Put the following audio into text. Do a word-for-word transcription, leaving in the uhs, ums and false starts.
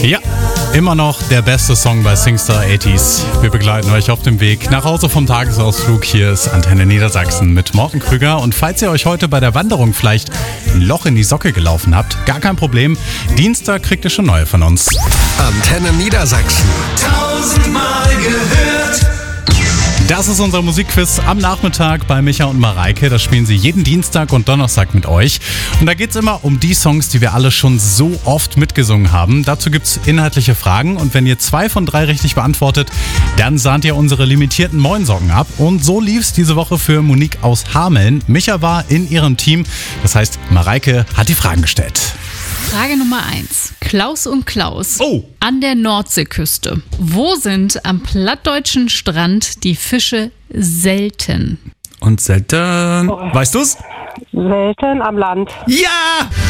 Ja, immer noch der beste Song bei Singstar achtziger. Wir begleiten euch auf dem Weg nach Hause vom Tagesausflug. Hier ist Antenne Niedersachsen mit Morten Krüger. Und falls ihr euch heute bei der Wanderung vielleicht ein Loch in die Socke gelaufen habt, gar kein Problem. Dienstag kriegt ihr schon neue von uns. Antenne Niedersachsen. Tausendmal gehört. Das ist unser Musikquiz am Nachmittag bei Micha und Mareike. Das spielen sie jeden Dienstag und Donnerstag mit euch. Und da geht es immer um die Songs, die wir alle schon so oft mitgesungen haben. Dazu gibt es inhaltliche Fragen. Und wenn ihr zwei von drei richtig beantwortet, dann sahnt ihr unsere limitierten Moinsocken ab. Und so lief es diese Woche für Monique aus Hameln. Micha war in ihrem Team. Das heißt, Mareike hat die Fragen gestellt. Frage Nummer eins. Klaus und Klaus. Oh. An der Nordseeküste. Wo sind am plattdeutschen Strand die Fische selten? Und selten. Weißt du's? Selten am Land. Ja!